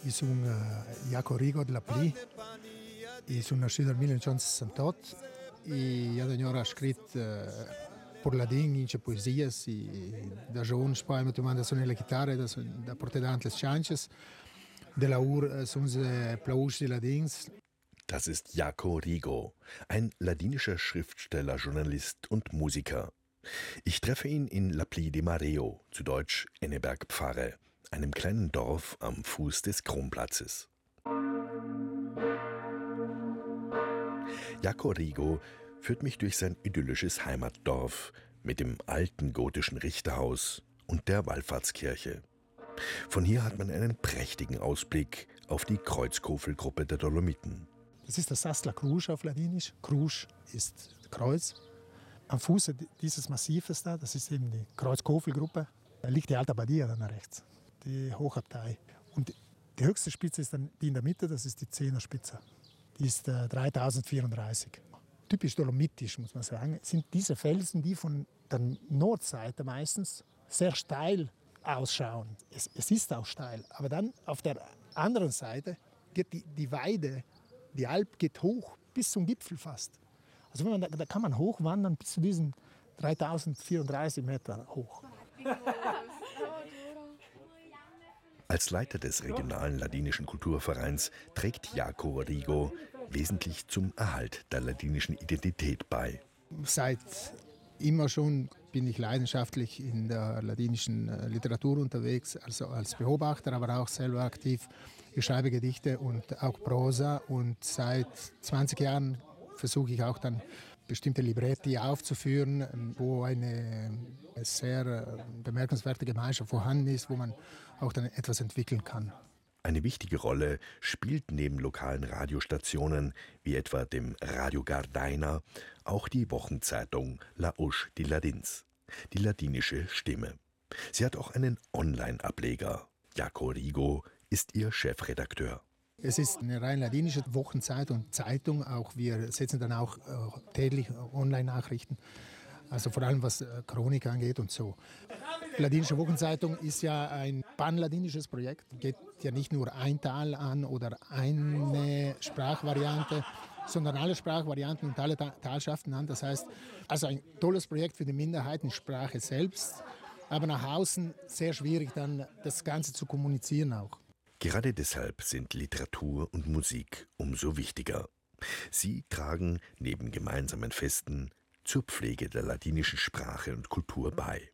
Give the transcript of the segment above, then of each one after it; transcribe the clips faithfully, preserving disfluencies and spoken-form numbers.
io sono Jaco Rigo della Pli, io sono nascido nel millenovecentosessantotto e ho scritto per ladin e poesie, e da giovane poi mi ho messo nella chitarra da portare avanti le chances. Della Ur sono sie Plausch di Ladins. Das ist Jaco Rigo, ein ladinischer Schriftsteller, Journalist und Musiker. Ich treffe ihn in La Pli de Mareo, zu Deutsch Enneberg-Pfarre, einem kleinen Dorf am Fuß des Kronplatzes. Jaco Rigo führt mich durch sein idyllisches Heimatdorf mit dem alten gotischen Richterhaus und der Wallfahrtskirche. Von hier hat man einen prächtigen Ausblick auf die Kreuzkofelgruppe der Dolomiten. Das ist der Sasla Krusch auf Ladinisch. Krusch ist Kreuz. Am Fuße dieses Massives da, das ist eben die Kreuzkofelgruppe, da liegt die Alta Badia dann rechts, die Hochabtei. Und die höchste Spitze ist dann die in der Mitte, das ist die Zehnerspitze. Die ist äh, dreitausendvierunddreißig. Typisch dolomitisch, muss man sagen, sind diese Felsen, die von der Nordseite meistens sehr steil ausschauen. Es, es ist auch steil, aber dann auf der anderen Seite geht die, die Weide, die Alp geht hoch bis zum Gipfel fast. Also wenn man, da, da kann man hochwandern bis zu diesen dreitausendvierunddreißig Meter hoch. Als Leiter des regionalen ladinischen Kulturvereins trägt Jaco Rigo wesentlich zum Erhalt der ladinischen Identität bei. Seit immer schon bin ich leidenschaftlich in der ladinischen Literatur unterwegs, also als Beobachter, aber auch selber aktiv. Ich schreibe Gedichte und auch Prosa und seit zwanzig Jahren versuche ich auch dann bestimmte Libretti aufzuführen, wo eine sehr bemerkenswerte Gemeinschaft vorhanden ist, wo man auch dann etwas entwickeln kann. Eine wichtige Rolle spielt neben lokalen Radiostationen, wie etwa dem Radio Gardaina, auch die Wochenzeitung La Uix de Ladins, die ladinische Stimme. Sie hat auch einen Online-Ableger. Jaco Rigo ist ihr Chefredakteur. Es ist eine rein ladinische Wochenzeitung und Zeitung. Auch wir setzen dann auch äh, täglich Online-Nachrichten. Also vor allem was äh, Chronik angeht und so. Die ladinische Wochenzeitung ist ja ein panladinisches Projekt. Geht ja nicht nur ein Tal an oder eine Sprachvariante, sondern alle Sprachvarianten und alle Talschaften an. Das heißt, also ein tolles Projekt für die Minderheitensprache selbst, aber nach außen sehr schwierig dann das Ganze zu kommunizieren auch. Gerade deshalb sind Literatur und Musik umso wichtiger. Sie tragen neben gemeinsamen Festen zur Pflege der ladinischen Sprache und Kultur bei.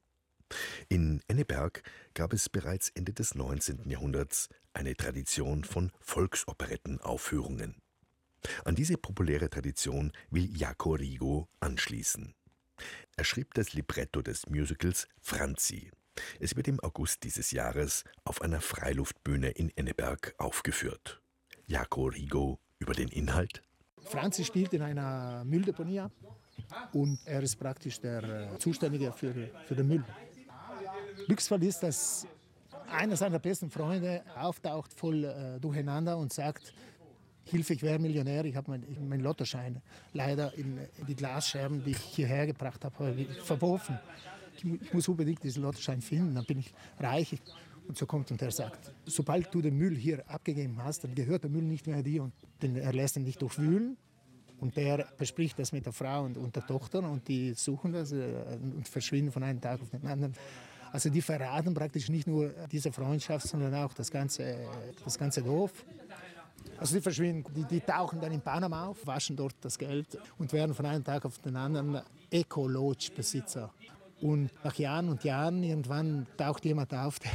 In Enneberg gab es bereits Ende des neunzehnten Jahrhunderts eine Tradition von Volksoperettenaufführungen. An diese populäre Tradition will Jaco Rigo anschließen. Er schrieb das Libretto des Musicals Franzi. Es wird im August dieses Jahres auf einer Freiluftbühne in Enneberg aufgeführt. Jaco Rigo über den Inhalt. Franzi spielt in einer Mülldeponie und er ist praktisch der Zuständige für, für den Müll. Glücksfall ist, dass einer seiner besten Freunde auftaucht voll äh, durcheinander und sagt: Hilfe, ich wäre Millionär, ich habe meinen mein Lottoschein leider in, in die Glasscherben, die ich hierher gebracht habe, habe ich verworfen. Ich, ich muss unbedingt diesen Lottoschein finden, dann bin ich reich. Und so kommt und er sagt: Sobald du den Müll hier abgegeben hast, dann gehört der Müll nicht mehr dir. Und den, er lässt ihn nicht durchwühlen. Und der bespricht das mit der Frau und, und der Tochter und die suchen das äh, und verschwinden von einem Tag auf den anderen. Also die verraten praktisch nicht nur diese Freundschaft, sondern auch das ganze, das ganze Dorf. Also die verschwinden, die, die tauchen dann in Panama auf, waschen dort das Geld und werden von einem Tag auf den anderen Eco-Lodge-Besitzer. Und nach Jahren und Jahren irgendwann taucht jemand auf, der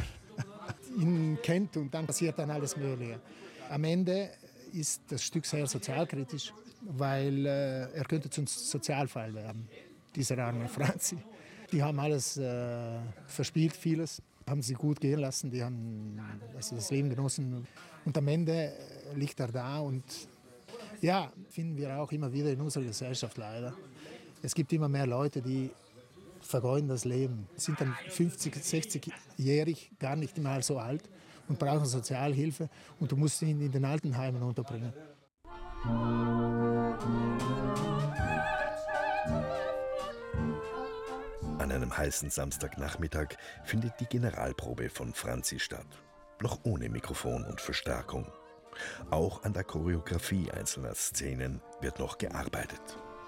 ihn kennt und dann passiert dann alles Mögliche. Am Ende ist das Stück sehr sozialkritisch, weil äh, er könnte zum Sozialfall werden, dieser arme Franzi. Die haben alles äh, verspielt, vieles, haben sie gut gehen lassen, die haben also das Leben genossen. Und am Ende liegt er da und ja, finden wir auch immer wieder in unserer Gesellschaft leider. Es gibt immer mehr Leute, die vergeuden das Leben, sind dann fünfzig, sechzigjährig, gar nicht mal so alt und brauchen Sozialhilfe und du musst ihn in den Altenheimen unterbringen. An einem heißen Samstagnachmittag findet die Generalprobe von Franzi statt. noch ohne Mikrofon und Verstärkung. Auch an der Choreografie einzelner Szenen wird noch gearbeitet.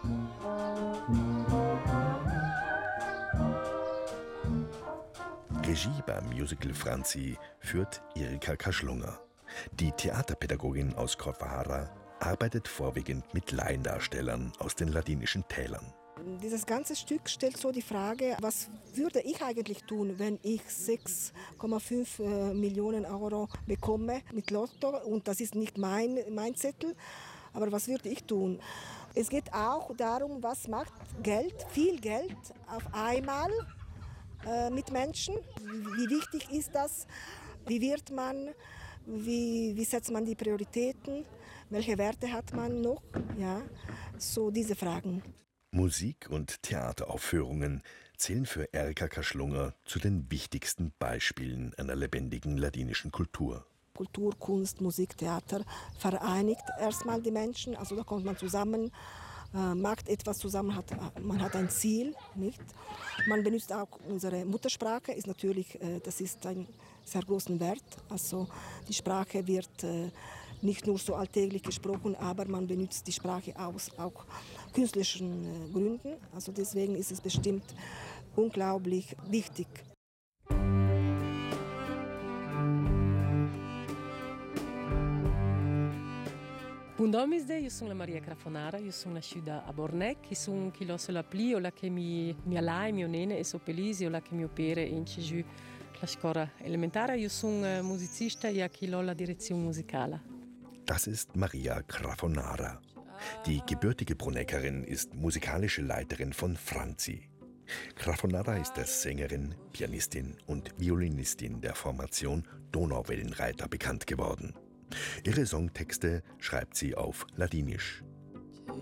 Regie beim Musical Franzi führt Erika Kaschlunger. Die Theaterpädagogin aus Corvara arbeitet vorwiegend mit Laiendarstellern aus den ladinischen Tälern. Dieses ganze Stück stellt so die Frage, was würde ich eigentlich tun, wenn ich sechs Komma fünf Millionen Euro bekomme mit Lotto, und das ist nicht mein, mein Zettel, aber was würde ich tun? Es geht auch darum, was macht Geld, viel Geld auf einmal äh, mit Menschen, wie, wie wichtig ist das, wie wird man, wie, wie setzt man die Prioritäten, welche Werte hat man noch, ja, so diese Fragen. Musik- und Theateraufführungen zählen für Erika Kaschlunger zu den wichtigsten Beispielen einer lebendigen ladinischen Kultur. Kultur, Kunst, Musik, Theater vereinigt erstmal die Menschen, also da kommt man zusammen, äh, macht etwas zusammen, hat, man hat ein Ziel, nicht? Man benutzt auch unsere Muttersprache, ist natürlich, äh, das ist ein sehr großen Wert, also die Sprache wird äh, nicht nur so alltäglich gesprochen, aber man benutzt die Sprache aus auch künstlerischen Gründen. Also deswegen ist es bestimmt unglaublich wichtig. Bun domisde, eu sunt la Maria Crafonara, eu sunt nascuda a Bornec, eu sunt chilosa la pli, o la che mi mia lai, mio nene e so pelisi, o la che mio pere in Ceju la scuola elementare, eu sunt musicista e a chilo la direzione musicale. Das ist Maria Crafonara. Die gebürtige Bruneckerin ist musikalische Leiterin von Franzi. Crafonara ist als Sängerin, Pianistin und Violinistin der Formation Donauwellenreiter bekannt geworden. Ihre Songtexte schreibt sie auf Ladinisch.